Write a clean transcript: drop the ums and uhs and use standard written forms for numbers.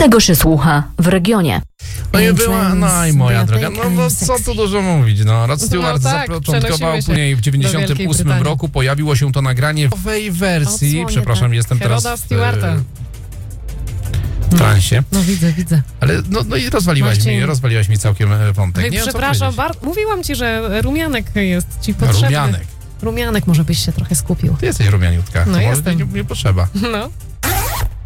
tego się słucha w regionie. No i była, no i moja droga, no co tu dużo mówić, no Rod Stewart zapoczątkował, później w 98 roku pojawiło się to nagranie w nowej wersji, przepraszam, jestem teraz w transie. No widzę. Ale no i rozwaliłaś mi całkiem wątek. Nie przepraszam, mówiłam ci, że rumianek jest ci potrzebny. Rumianek może byś się trochę skupił. Ty jesteś rumianiutka, No to jestem. może nie potrzeba. No.